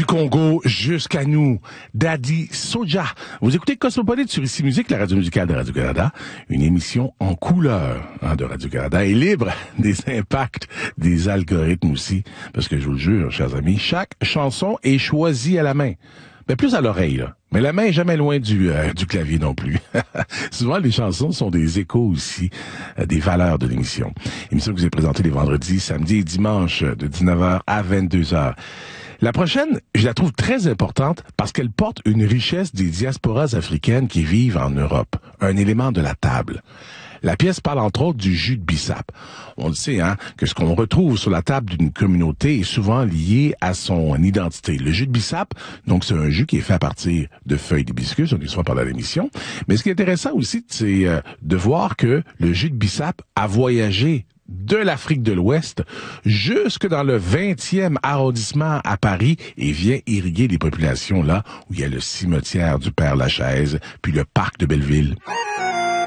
Congo jusqu'à nous, Daddy Soja. Vous écoutez Cosmopolite sur Ici Musique, la radio musicale de Radio-Canada, une émission en couleur de Radio-Canada et libre des impacts des algorithmes aussi, parce que je vous le jure, chers amis, chaque chanson est choisie à la main. Mais plus à l'oreille, là. Mais la main est jamais loin du clavier non plus. Souvent, les chansons sont des échos aussi des valeurs de l'émission. Émission que vous avez présentée les vendredis, samedis et dimanches de 19h à 22h. La prochaine, je la trouve très importante parce qu'elle porte une richesse des diasporas africaines qui vivent en Europe, un élément de la table. La pièce parle entre autres du jus de bissap. On le sait, que ce qu'on retrouve sur la table d'une communauté est souvent lié à son identité. Le jus de bissap, donc c'est un jus qui est fait à partir de feuilles d'hibiscus, on dit souvent pendant l'émission. Mais ce qui est intéressant aussi, c'est de voir que le jus de bissap a voyagé de l'Afrique de l'Ouest jusque dans le 20e arrondissement à Paris et vient irriguer les populations là où il y a le cimetière du Père-Lachaise puis le parc de Belleville.